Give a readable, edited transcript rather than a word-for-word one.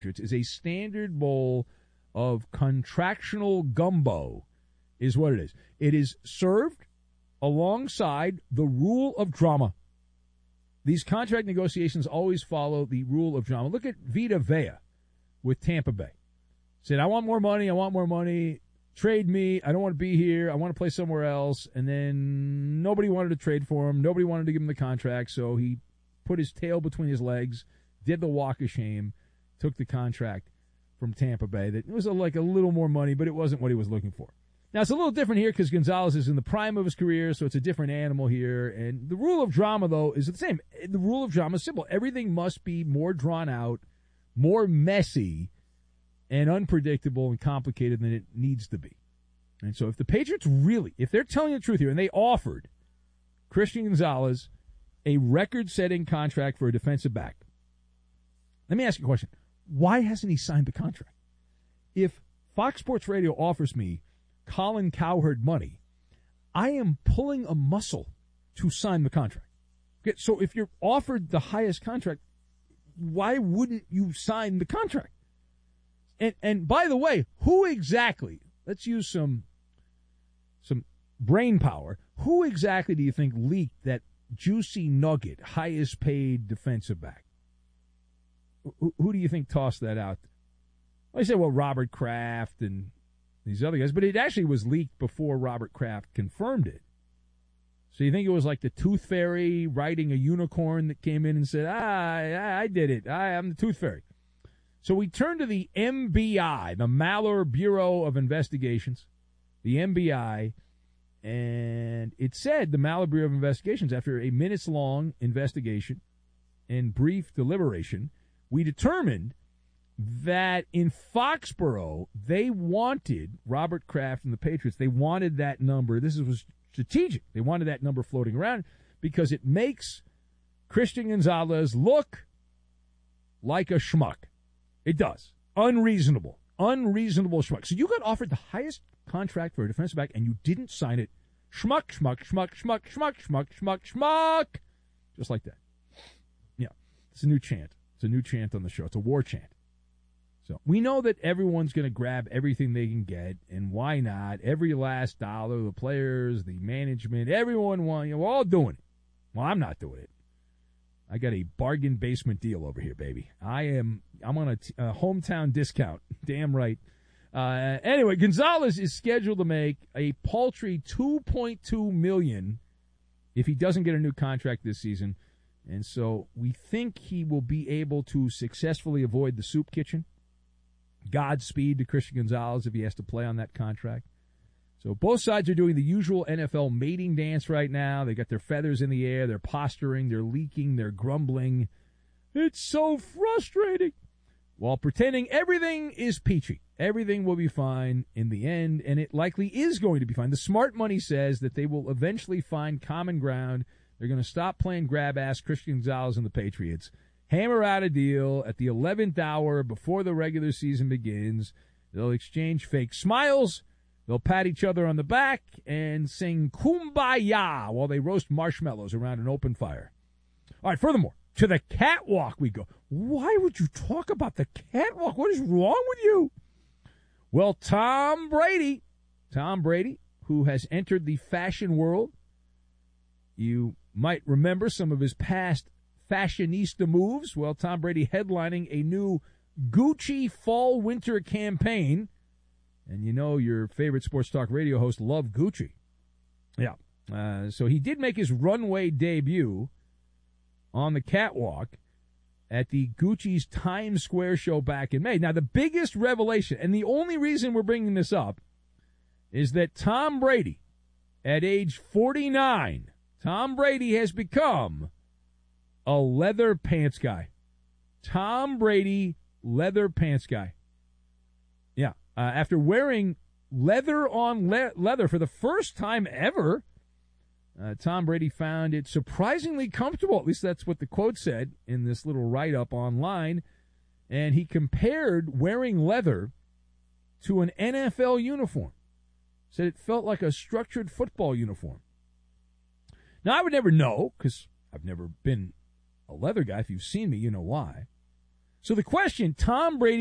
is a standard bowl of contractional gumbo, is what it is. It is served alongside the rule of drama. These contract negotiations always follow the rule of drama. Look at Vita Vea with Tampa Bay. Said, I want more money, trade me, I don't want to be here, I want to play somewhere else. And then nobody wanted to trade for him, nobody wanted to give him the contract, so he put his tail between his legs, did the walk of shame, took the contract from Tampa Bay. That it was like a little more money, but it wasn't what he was looking for. Now, it's a little different here because Gonzalez is in the prime of his career, so it's a different animal here. And the rule of drama, though, is the same. The rule of drama is simple. Everything must be more drawn out, more messy, and unpredictable and complicated than it needs to be. And so if the Patriots really, if they're telling the truth here, and they offered Christian Gonzalez a record-setting contract for a defensive back, let me ask you a question. Why hasn't he signed the contract? If Fox Sports Radio offers me Colin Cowherd money, I am pulling a muscle to sign the contract. Okay, so if you're offered the highest contract, why wouldn't you sign the contract? And by the way, who exactly, let's use some brain power, who exactly do you think leaked that juicy nugget, highest paid defensive back? Who do you think tossed that out? I say, well, Robert Kraft and these other guys, but it actually was leaked before Robert Kraft confirmed it. So you think it was like the Tooth Fairy riding a unicorn that came in and said, I did it. I'm the Tooth Fairy. So we turn to the MBI, the Maller Bureau of Investigations, the MBI, and it said, the Maller Bureau of Investigations, after a minutes-long investigation and brief deliberation, we determined that in Foxborough, they wanted Robert Kraft and the Patriots, they wanted that number. This was strategic. They wanted that number floating around because it makes Christian Gonzalez look like a schmuck. It does. Unreasonable schmuck. So you got offered the highest contract for a defensive back, and you didn't sign it. Schmuck, schmuck, schmuck, schmuck, schmuck, schmuck, schmuck, schmuck. Just like that. Yeah. It's a new chant. It's a new chant on the show. It's a war chant. So we know that everyone's going to grab everything they can get, and why not? Every last dollar, the players, the management, everyone we're all doing it. Well, I'm not doing it. I got a bargain basement deal over here, baby. I'm on a hometown discount. Damn right. Anyway, Gonzalez is scheduled to make a paltry $2.2 million if he doesn't get a new contract this season. And so we think he will be able to successfully avoid the soup kitchen. Godspeed to Christian Gonzalez if he has to play on that contract. So both sides are doing the usual NFL mating dance right now. They got their feathers in the air. They're posturing. They're leaking. They're grumbling. It's so frustrating. While pretending everything is peachy. Everything will be fine in the end, and it likely is going to be fine. The smart money says that they will eventually find common ground. They're going to stop playing grab-ass Christian Gonzalez and the Patriots, hammer out a deal at the 11th hour before the regular season begins. They'll exchange fake smiles. They'll pat each other on the back and sing Kumbaya while they roast marshmallows around an open fire. All right, furthermore, to the catwalk we go. Why would you talk about the catwalk? What is wrong with you? Well, Tom Brady, who has entered the fashion world. You might remember some of his past fashionista moves. Well, Tom Brady headlining a new Gucci fall-winter campaign. And you know your favorite sports talk radio host loved Gucci. Yeah. So he did make his runway debut on the catwalk at the Gucci's Times Square show back in May. Now, the biggest revelation, and the only reason we're bringing this up, is that Tom Brady, at age 49, Tom Brady has become a leather pants guy. Tom Brady, leather pants guy. Yeah. After wearing leather on leather for the first time ever, Tom Brady found it surprisingly comfortable. At least that's what the quote said in this little write-up online. And he compared wearing leather to an NFL uniform. Said it felt like a structured football uniform. Now, I would never know, because I've never been a leather guy. If you've seen me, you know why. So the question, Tom Brady